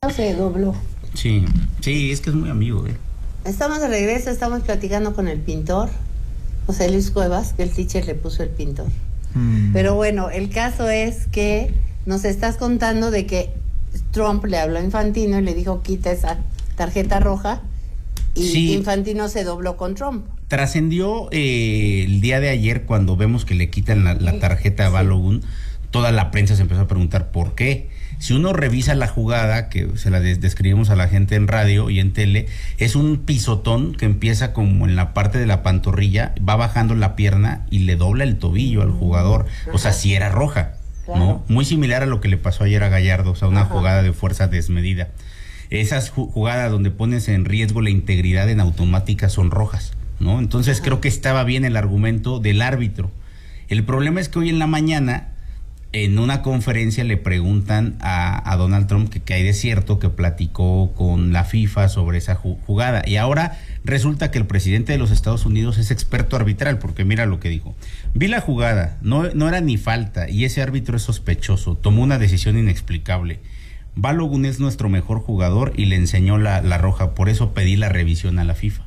Se dobló. Sí, sí, es que es muy amigo, Estamos de regreso, estamos platicando con el pintor, José Luis Cuevas, que el teacher le puso el pintor. Pero bueno, el caso es que nos estás contando de que Trump le habló a Infantino y le dijo quita esa tarjeta roja y sí. Infantino se dobló con Trump. Trascendió el día de ayer cuando vemos que le quitan la tarjeta a Balogun, toda la prensa se empezó a preguntar por qué. Si uno revisa la jugada, que se la describimos a la gente en radio y en tele, es un pisotón que empieza como en la parte de la pantorrilla, va bajando la pierna y le dobla el tobillo al jugador. O sea, si era roja, claro, ¿no? Muy similar a lo que le pasó ayer a Gallardo, o sea, una jugada de fuerza desmedida. Esas jugadas donde pones en riesgo la integridad en automática son rojas, ¿no? Entonces creo que estaba bien el argumento del árbitro. El problema es que hoy en la mañana, en una conferencia le preguntan a Donald Trump que hay de cierto que platicó con la FIFA sobre esa jugada. Y ahora resulta que el presidente de los Estados Unidos es experto arbitral, porque mira lo que dijo. Vi la jugada, no era ni falta, y ese árbitro es sospechoso, tomó una decisión inexplicable. Balogun es nuestro mejor jugador y le enseñó la roja, por eso pedí la revisión a la FIFA.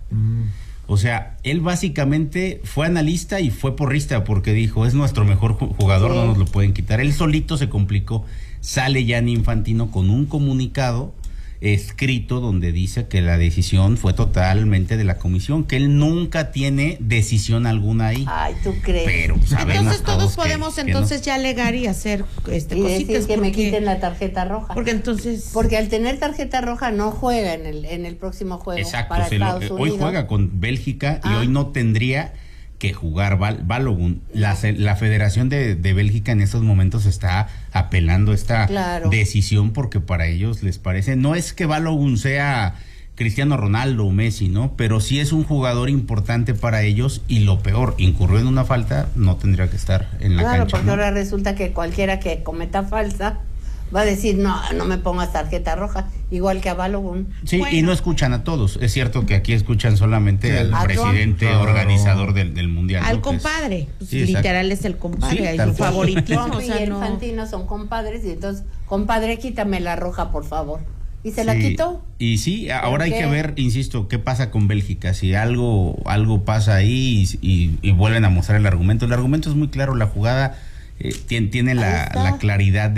O sea, él básicamente fue analista y fue porrista porque dijo, es nuestro mejor jugador, no nos lo pueden quitar. Él solito se complicó. Sale Gianni Infantino con un comunicado escrito donde dice que la decisión fue totalmente de la comisión, que él nunca tiene decisión alguna ahí. Ay, ¿tú crees? Pero sabemos entonces todos podemos que entonces no. Ya alegar y hacer y cositas decir que me quiten la tarjeta roja. Porque al tener tarjeta roja no juega en el próximo juego. Exacto, para Estados Unidos. Hoy juega con Bélgica y hoy no tendría que jugar Balogun. La Federación de Bélgica en estos momentos está apelando esta decisión porque para ellos les parece, no es que Balogun sea Cristiano Ronaldo o Messi, ¿no? Pero sí es un jugador importante para ellos y lo peor, incurrió en una falta, no tendría que estar en la cancha. Claro, porque ¿no? ahora resulta que cualquiera que cometa falsa va a decir, no me pongas tarjeta roja, igual que a Balogun. Sí, bueno. Y no escuchan a todos. Es cierto que aquí escuchan solamente al presidente organizador del Mundial. Al ¿no? compadre. Pues, sí, literal es el compadre, es su favoritismo. Trump y Infantino son compadres, y entonces, compadre, quítame la roja, por favor. Y se la quitó. Y sí, ahora hay que ver, insisto, qué pasa con Bélgica. Si algo pasa ahí y vuelven a mostrar el argumento. El argumento es muy claro, la jugada tiene la claridad